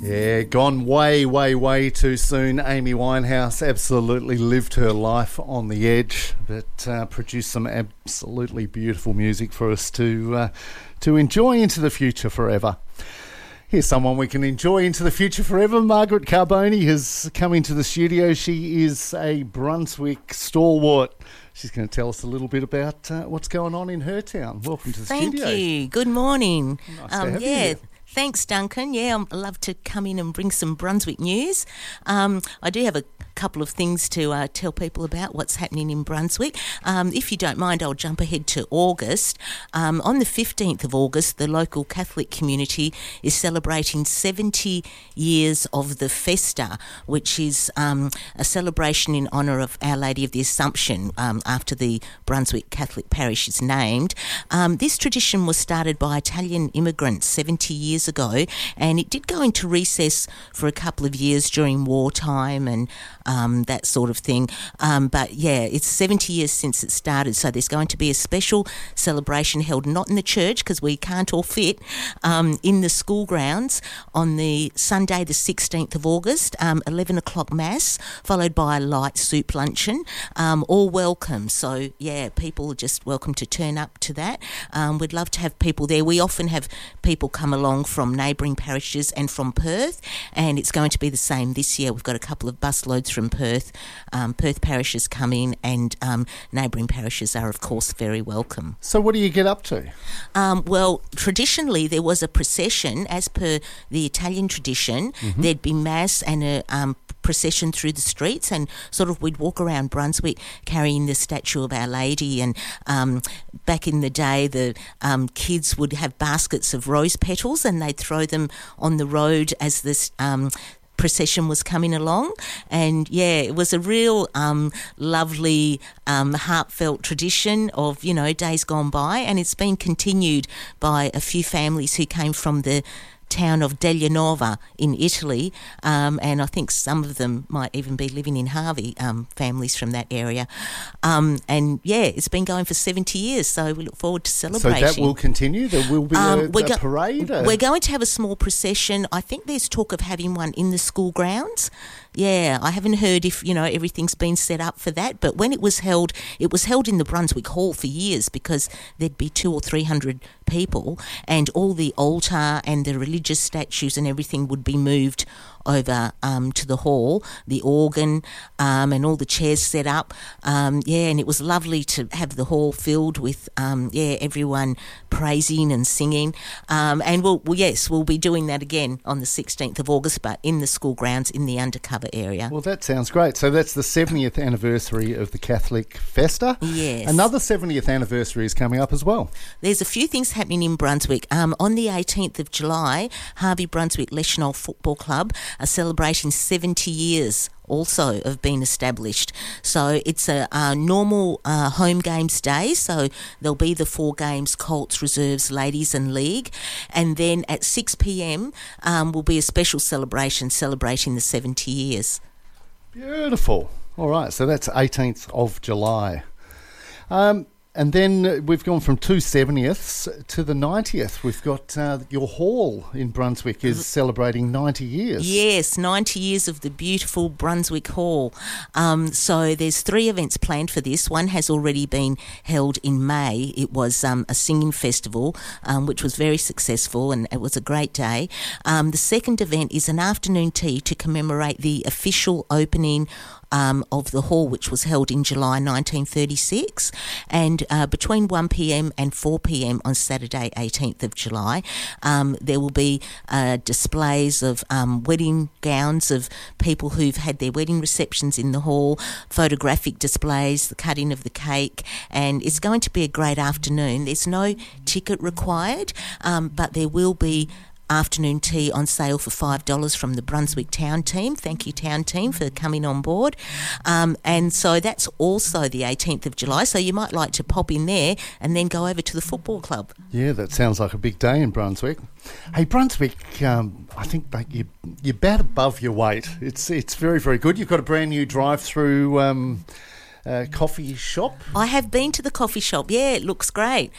Yeah, gone way, way, way too soon. Amy Winehouse absolutely lived her life on the edge, but produced some absolutely beautiful music for us to enjoy into the future forever. Here's someone we can enjoy into the future forever. Margaret Carboni has come into the studio. She is a Brunswick stalwart. She's going to tell us a little bit about what's going on in her town. Welcome to the studio. Thank you. Good morning. Nice to have you here. Thanks, Duncan. Yeah, I'd love to come in and bring some Brunswick news. I do have a couple of things to tell people about what's happening in Brunswick. If you don't mind, I'll jump ahead to August. On the 15th of August, the local Catholic community is celebrating 70 years of the Festa, which is a celebration in honour of Our Lady of the Assumption, after the Brunswick Catholic parish is named. This tradition was started by Italian immigrants 70 years ago, and it did go into recess for a couple of years during wartime and that sort of thing. But yeah, it's 70 years since it started, so there's going to be a special celebration held not in the church because we can't all fit, in the school grounds on the Sunday the 16th of August, 11 o'clock mass, followed by a light soup luncheon. All welcome, so yeah, people are just welcome to turn up to that. We'd love to have people there. We often have people come along from neighbouring parishes and from Perth, and it's going to be the same this year. We've got a couple of busloads from Perth. Perth parishes come in, and neighbouring parishes are, of course, very welcome. So what do you get up to? Well, traditionally there was a procession, as per the Italian tradition. Mm-hmm. There'd be mass and a procession through the streets, and sort of we'd walk around Brunswick carrying the statue of Our Lady, and back in the day the kids would have baskets of rose petals and they'd throw them on the road as this procession was coming along. And yeah, it was a real lovely heartfelt tradition of, you know, days gone by, and it's been continued by a few families who came from the town of Deglianova in Italy, and I think some of them might even be living in Harvey, families from that area. And yeah, it's been going for 70 years, so we look forward to celebrating. So that will continue? There will be a parade? We're going to have a small procession. I think there's talk of having one in the school grounds. Yeah, I haven't heard if, you know, everything's been set up for that, but when it was held in the Brunswick Hall for years, because there'd be 200 or 300 people, and all the altar and the religious statues and everything would be moved over to the hall, the organ, and all the chairs set up. And it was lovely to have the hall filled with everyone praising and singing. And we'll be doing that again on the 16th of August, but in the school grounds in the undercover area. Well, that sounds great. So that's the 70th anniversary of the Catholic Festa. Yes. Another 70th anniversary is coming up as well. There's a few things happening in Brunswick. On the 18th of July, Harvey Brunswick Leschenol Football Club are celebrating 70 years also of being established. So it's a normal home games day, so there'll be the 4 games, Colts, Reserves, Ladies and League, and then at 6pm will be a special celebration celebrating the 70 years. Beautiful. All right, so that's 18th of July. And then we've gone from 2 70ths to the 90th. We've got your hall in Brunswick is celebrating 90 years. Yes, 90 years of the beautiful Brunswick Hall. So there's 3 events planned for this. One has already been held in May. It was a singing festival, which was very successful, and it was a great day. The second event is an afternoon tea to commemorate the official opening of the hall, which was held in July 1936, and between 1pm and 4pm on Saturday 18th of July there will be displays of wedding gowns of people who've had their wedding receptions in the hall, photographic displays, the cutting of the cake, and it's going to be a great afternoon. There's no ticket required, but there will be afternoon tea on sale for $5 from the Brunswick Town Team. Thank you, Town Team, for coming on board. And so that's also the 18th of July, so you might like to pop in there and then go over to the football club. Yeah, that sounds like a big day in Brunswick. Hey, Brunswick, I think you're about above your weight. It's very, very good. You've got a brand new drive-through coffee shop. I have been to the coffee shop. Yeah, it looks great.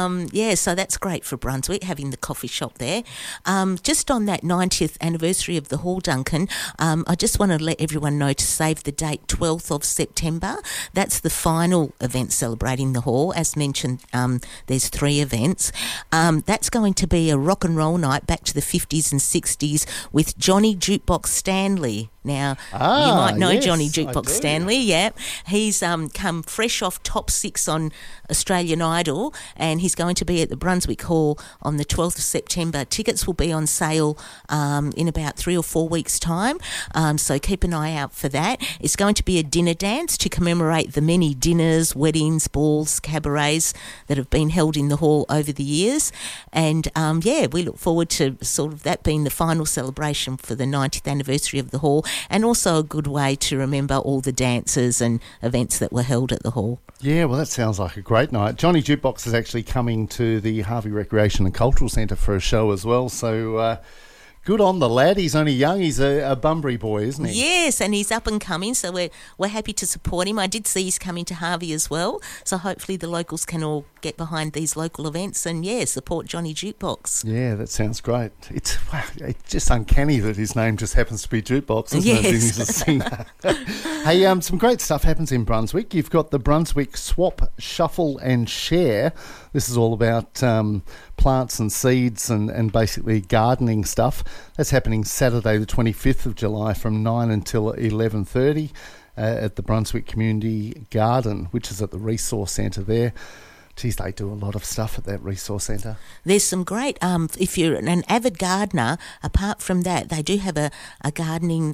So that's great for Brunswick, having the coffee shop there. Just on that 90th anniversary of the hall, Duncan, I just want to let everyone know to save the date 12th of September. That's the final event celebrating the hall. As mentioned, there's 3 events. That's going to be a rock and roll night back to the 50s and 60s with Johnny Jukebox Stanley. Now, you might know Johnny Jukebox Stanley, yeah. He's come fresh off top 6 on Australian Idol, and he's going to be at the Brunswick Hall on the 12th of September. Tickets will be on sale in about 3 or 4 weeks' time, so keep an eye out for that. It's going to be a dinner dance to commemorate the many dinners, weddings, balls, cabarets that have been held in the hall over the years. And, we look forward to sort of that being the final celebration for the 90th anniversary of the hall, and also a good way to remember all the dances and events that were held at the hall. Yeah, well, that sounds like a great night. Johnny Jukebox is actually coming to the Harvey Recreation and Cultural Centre for a show as well, so good on the lad. He's only young. He's a Bunbury boy, isn't he? Yes, and he's up and coming, so we're happy to support him. I did see he's coming to Harvey as well, so hopefully the locals can all get behind these local events and, support Johnny Jukebox. Yeah, that sounds great. It's just uncanny that his name just happens to be Jukebox, isn't it? He's a singer. Hey, some great stuff happens in Brunswick. You've got the Brunswick Swap, Shuffle and Share. This is all about plants and seeds and basically gardening stuff. That's happening Saturday the 25th of July from 9 until 11:30 at the Brunswick Community Garden, which is at the Resource Centre there. Geez, they do a lot of stuff at that resource centre. There's some great, if you're an avid gardener, apart from that, they do have a gardening,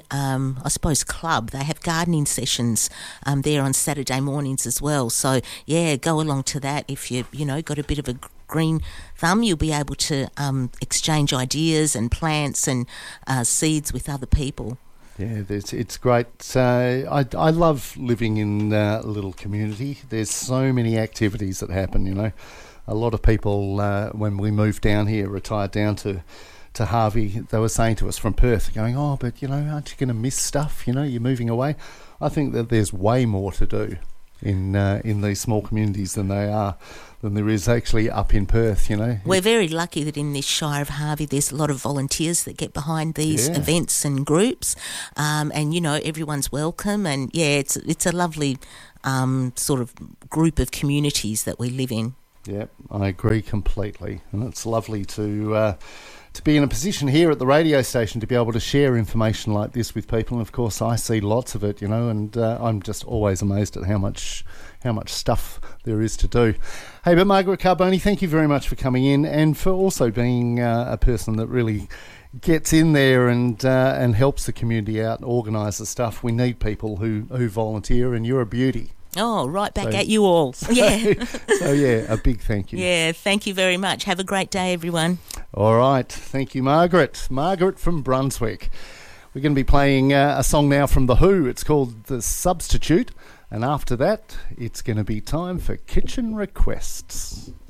club. They have gardening sessions there on Saturday mornings as well. So, go along to that. If got a bit of a green thumb, you'll be able to exchange ideas and plants and seeds with other people. Yeah, it's great. I love living in a little community. There's so many activities that happen, A lot of people, when we moved down here, retired down to Harvey, they were saying to us from Perth, going, but, aren't you going to miss stuff? You're moving away. I think that there's way more to do in these small communities than there is actually up in Perth, We're very lucky that in this Shire of Harvey there's a lot of volunteers that get behind these events and groups, and everyone's welcome, and it's a lovely sort of group of communities that we live in. Yeah, I agree completely, and it's lovely to be in a position here at the radio station to be able to share information like this with people. And of course, I see lots of it, and I'm just always amazed at how much stuff there is to do. Hey, but Margaret Carboni, thank you very much for coming in and for also being a person that really gets in there and helps the community out and organises stuff. We need people who volunteer, and you're a beauty. Oh, right back at you all. Yeah. A big thank you. Yeah, thank you very much. Have a great day, everyone. All right. Thank you, Margaret. Margaret from Brunswick. We're going to be playing a song now from The Who. It's called The Substitute. And after that, it's going to be time for Kitchen Requests.